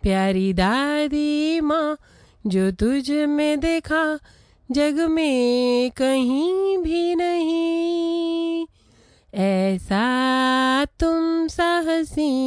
प्यारी दादी माँ जो तुझ में देखा जग में कहीं भी नहीं, ऐसा तुम सा हसीन